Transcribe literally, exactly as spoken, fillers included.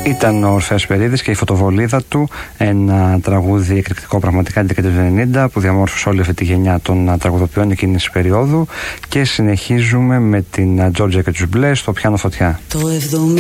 Ήταν ο Ορφέας Περίδης και η Φωτοβολίδα του, ένα τραγούδι εκρηκτικό πραγματικά την δεκαετία του ενενήντα που διαμόρφωσε όλη αυτή τη γενιά των τραγουδοποιών εκείνης της περίοδου. Και συνεχίζουμε με την Τζόρτζια και τους Μπλε στο Πιάνο Φωτιά. Το